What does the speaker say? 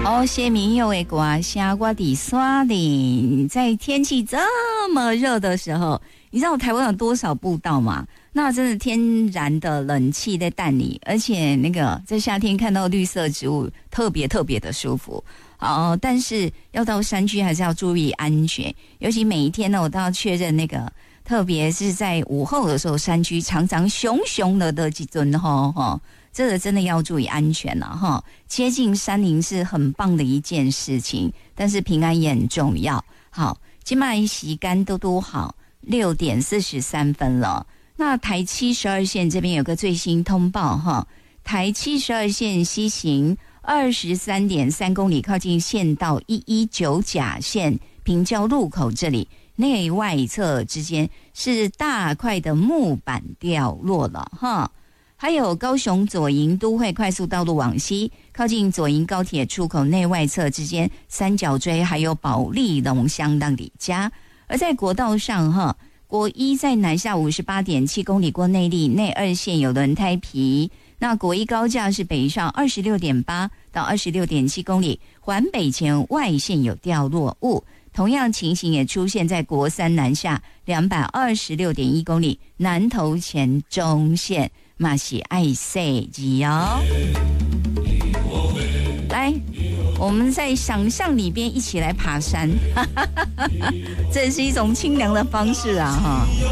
哦，谢明佑的歌声，我伫山里，在天气这么热的时候，你知道台湾有多少步道吗？那真的天然的冷气在蛋里，而且那个在夏天看到绿色植物，特别的舒服。但是要到山区还是要注意安全，尤其每一天呢，我都要确认那个，特别是在午后的时候，山区常常熊的几尊哈。这个真的要注意安全了哈，接近山林是很棒的一件事情，但是平安也很重要。好，今麦时间都好，6点43分了。那台72线这边有个最新通报哈，台72线西行23.3公里，靠近县道119甲线平交路口这里，内外侧之间是大块的木板掉落了哈。还有高雄左营都会快速道路往西，靠近左营高铁出口内外侧之间三角锥还有保利龙相当里佳。而在国道上哈，国一在南下58.7公里过内壢，内2线有轮胎皮。那国一高架是北上26.8到26.7公里，环北前外线有掉落物。同样情形也出现在国三南下226.1公里，南投前中线嘛是爱塞吉哦。来，我们在想象里边一起来爬山，这是一种清凉的方式啊哈。